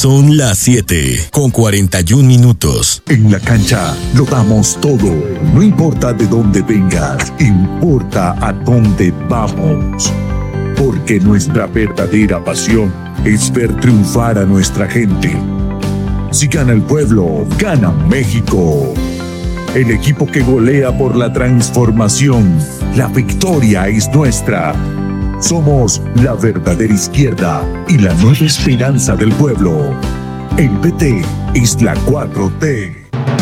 Son las 7:41. En la cancha lo damos todo. No importa de dónde vengas, importa a dónde vamos. Porque nuestra verdadera pasión es ver triunfar a nuestra gente. Si gana el pueblo, gana México. El equipo que golea por la transformación. La victoria es nuestra. Somos la verdadera izquierda y la nueva esperanza del pueblo. El PT es la 4T.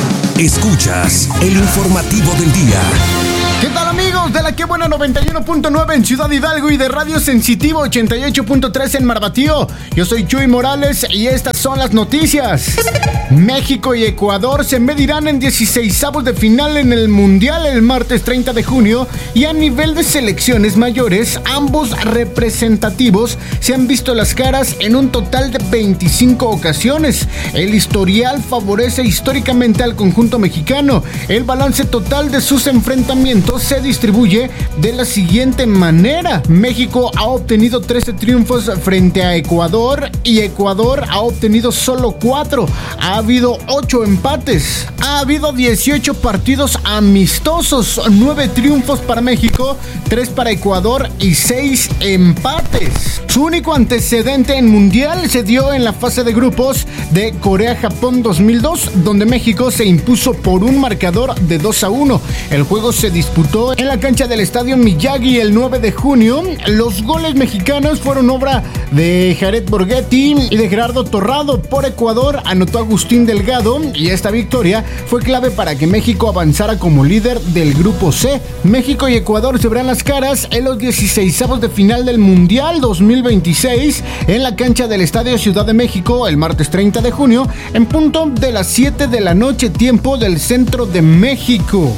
Escuchas el informativo del día. ¿Qué tal, amigos de la Que Buena 91.9 en Ciudad Hidalgo y de Radio Sensitivo 88.3 en Marbatío? Yo soy Chuy Morales y estas son las noticias. México y Ecuador se medirán en 16avos de final en el Mundial el martes 30 de junio y a nivel de selecciones mayores, ambos representativos se han visto las caras en un total de 25 ocasiones. El historial favorece históricamente al conjunto mexicano. El balance total de sus enfrentamientos se distribuye de la siguiente manera. México ha obtenido 13 triunfos frente a Ecuador y Ecuador ha obtenido solo 4. Ha habido 8 empates. Ha habido 18 partidos amistosos, 9 triunfos para México, 3 para Ecuador y 6 empates. Su único antecedente en Mundial se dio en la fase de grupos de Corea-Japón 2002, donde México se impuso por un marcador de 2-1. El juego se disputó en la cancha del Estadio Miyagi el 9 de junio. Los goles mexicanos fueron obra de Jared Borghetti y de Gerardo Torrado. Por Ecuador anotó Agustín Delgado y esta victoria fue clave para que México avanzara como líder del Grupo C. México y Ecuador se verán las caras en los 16avos de final del Mundial 2026 en la cancha del Estadio Ciudad de México el martes 30 de junio en punto de las 7 de la noche, tiempo del centro de México.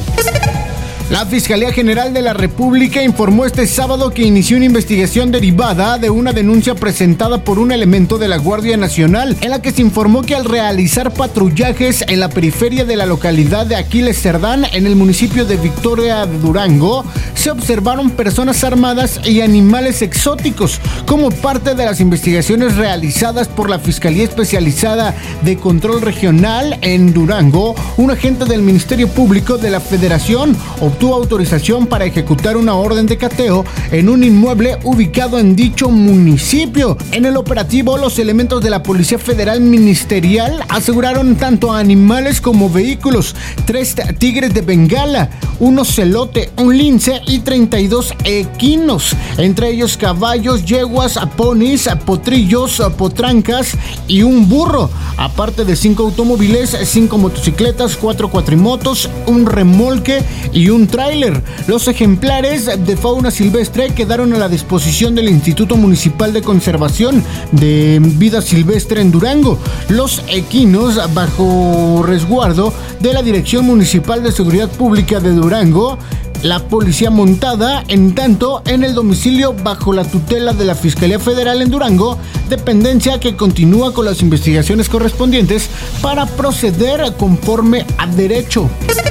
La Fiscalía General de la República informó este sábado que inició una investigación derivada de una denuncia presentada por un elemento de la Guardia Nacional, en la que se informó que al realizar patrullajes en la periferia de la localidad de Aquiles Cerdán, en el municipio de Victoria de Durango, se observaron personas armadas y animales exóticos. Como parte de las investigaciones realizadas por la Fiscalía Especializada de Control Regional en Durango, un agente del Ministerio Público de la Federación obtuvo autorización para ejecutar una orden de cateo en un inmueble ubicado en dicho municipio. En el operativo, los elementos de la Policía Federal Ministerial aseguraron tanto animales como vehículos: 3 tigres de Bengala, un ocelote, un lince y 32 equinos, entre ellos caballos, yeguas, ponis, potrillos, potrancas y un burro, aparte de 5 automóviles, 5 motocicletas, 4 cuatrimotos, un remolque y un tráiler. Los ejemplares de fauna silvestre quedaron a la disposición del Instituto Municipal de Conservación de Vida Silvestre en Durango. Los equinos bajo resguardo de la Dirección Municipal de Seguridad Pública de Durango, la policía montada, en tanto en el domicilio bajo la tutela de la Fiscalía Federal en Durango, dependencia que continúa con las investigaciones correspondientes para proceder conforme a derecho.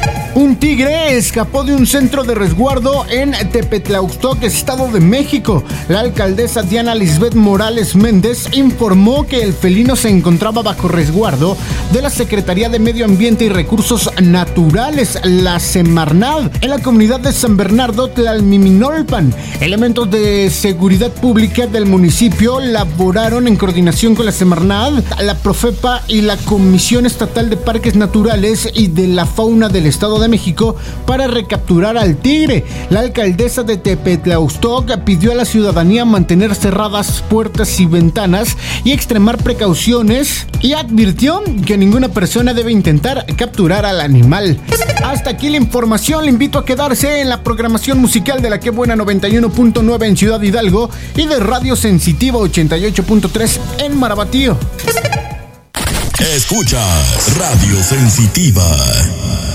Un tigre escapó de un centro de resguardo en Tepetlaustoc, Estado de México. La alcaldesa Diana Lisbeth Morales Méndez informó que el felino se encontraba bajo resguardo de la Secretaría de Medio Ambiente y Recursos Naturales, la Semarnat, en la comunidad de San Bernardo, Tlalmiminolpan. Elementos de seguridad pública del municipio laboraron en coordinación con la Semarnat, la Profepa y la Comisión Estatal de Parques Naturales y de la Fauna del Estado de México para recapturar al tigre. La alcaldesa de Tepetlaustoc pidió a la ciudadanía mantener cerradas puertas y ventanas y extremar precauciones, y advirtió que ninguna persona debe intentar capturar al animal. Hasta aquí la información. Le invito a quedarse en la programación musical de la Que Buena 91.9 en Ciudad Hidalgo y de Radio Sensitiva 88.3 en Marbatío. Escuchas Radio Sensitiva.